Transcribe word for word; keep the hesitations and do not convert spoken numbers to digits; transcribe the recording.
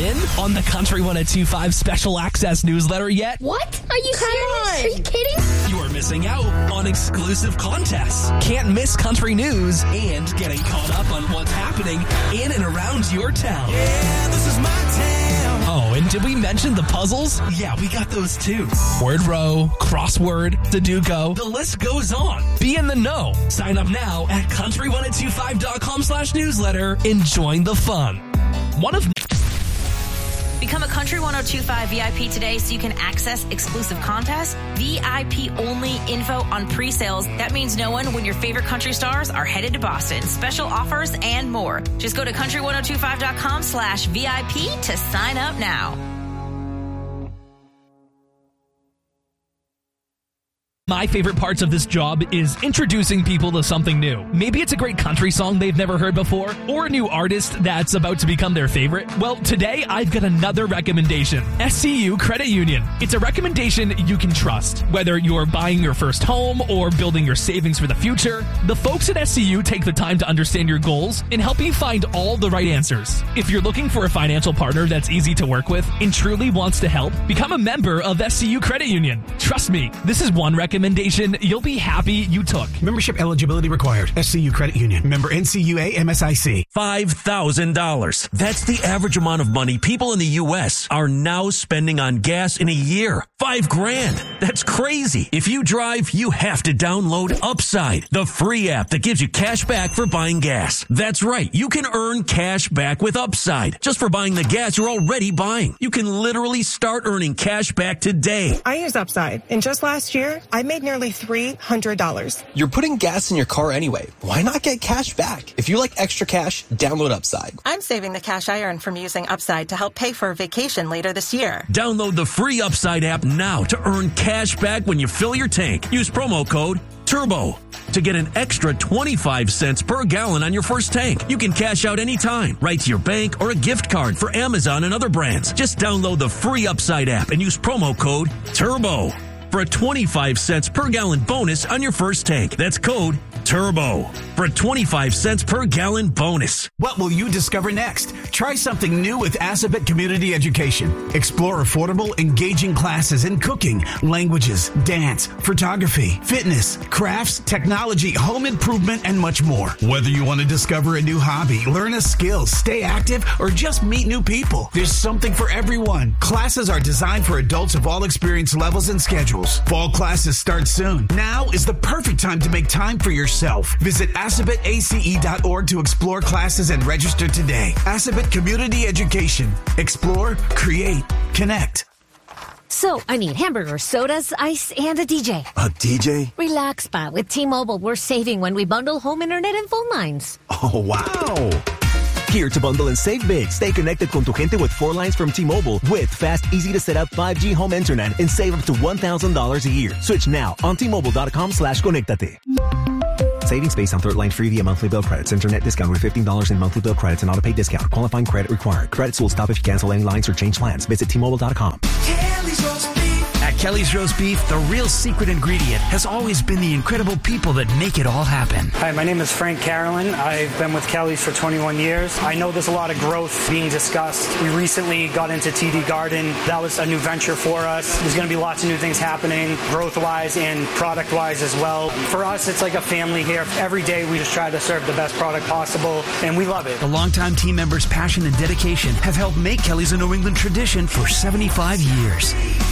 in on the Country one oh two point five Special Access newsletter yet? What? Are you serious? Are you kidding? You're missing out on exclusive contests. Can't miss country news and getting caught up on what's happening in and around your town. Yeah, this is my town. Oh, and did we mention the puzzles? Yeah, we got those too. Word row, crossword, Sudoku. The list goes on. Be in the know. Sign up now at country one oh two five dot com slash newsletter and join the fun. One of Become a Country one oh two point five V I P today so you can access exclusive contests, V I P-only info on pre-sales. That means knowing when your favorite country stars are headed to Boston, special offers, and more. Just go to country one oh two five dot com slash V I P to sign up now. My favorite parts of this job is introducing people to something new. Maybe it's a great country song they've never heard before, or a new artist that's about to become their favorite. Well, today I've got another recommendation. S C U Credit Union. It's a recommendation you can trust. Whether you're buying your first home or building your savings for the future, the folks at S C U take the time to understand your goals and help you find all the right answers. If you're looking for a financial partner that's easy to work with and truly wants to help, become a member of S C U Credit Union. Trust me, this is one recommendation you'll be happy you took. Membership eligibility required. S C U Credit Union. Member N C U A M S I C. five thousand dollars. That's the average amount of money people in the U S are now spending on gas in a year. Five grand. That's crazy. If you drive, you have to download Upside, the free app that gives you cash back for buying gas. That's right. You can earn cash back with Upside just for buying the gas you're already buying. You can literally start earning cash back today. I use Upside, and just last year, I made nearly three hundred dollars. You're putting gas in your car anyway. Why not get cash back? If you like extra cash, download Upside. I'm saving the cash I earn from using Upside to help pay for a vacation later this year. Download the free Upside app now to earn cash back when you fill your tank. Use promo code TURBO to get an extra twenty-five cents per gallon on your first tank. You can cash out anytime, right to your bank or a gift card for Amazon and other brands. Just download the free Upside app and use promo code TURBO for a twenty-five cents per gallon bonus on your first tank. That's code TURBO for a twenty-five cents per gallon bonus. What will you discover next? Try something new with Assabet Community Education. Explore affordable, engaging classes in cooking, languages, dance, photography, fitness, crafts, technology, home improvement, and much more. Whether you want to discover a new hobby, learn a skill, stay active, or just meet new people, there's something for everyone. Classes are designed for adults of all experience levels and schedules. Fall classes start soon. Now is the perfect time to make time for yourself. Visit assabet a c e dot org to explore classes and register today. Assabet Community Education. Explore, create, connect. So, I need hamburgers, sodas, ice, and a D J. A D J? Relax, pa. With T-Mobile, we're saving when we bundle home internet and phone lines. Oh, wow. Here to bundle and save big. Stay connected con tu gente with four lines from T-Mobile with fast, easy-to-set-up five G home internet and save up to one thousand dollars a year. Switch now on T-Mobile.com slash conectate. Savings based on third line free via monthly bill credits. Internet discount with fifteen dollars in monthly bill credits and auto-pay discount. Qualifying credit required. Credits will stop if you cancel any lines or change plans. Visit T Mobile dot com. Kelly's Roast Beef. At Kelly's Roast Beef, the real secret ingredient has always been the incredible people that make it all happen. Hi, my name is Frank Carolyn. I've been with Kelly's for twenty-one years. I know there's a lot of growth being discussed. We recently got into T D Garden. That was a new venture for us. There's going to be lots of new things happening, growth-wise and product-wise as well. For us, it's like a family here. Every day, we just try to serve the best product possible, and we love it. The longtime team members' passion and dedication have helped make Kelly's a New England tradition for seventy-five years.